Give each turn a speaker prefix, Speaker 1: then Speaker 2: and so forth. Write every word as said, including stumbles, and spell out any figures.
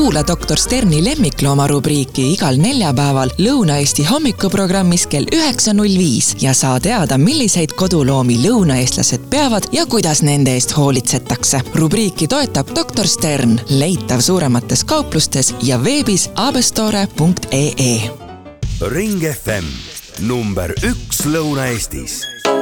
Speaker 1: Kuula doktor Sterni lemmiklooma rubriiki igal neljapäeval Lõuna-Eesti hommikuprogrammis kell üheksa null viis ja saa teada, milliseid koduloomi lõunaeestlased peavad ja kuidas nende eest hoolitsetakse. Rubriiki toetab doktor Stern, leitav suuremates kauplustes ja veebis abestore punkt ee.
Speaker 2: Ring F M, number üks Lõuna-Eestis.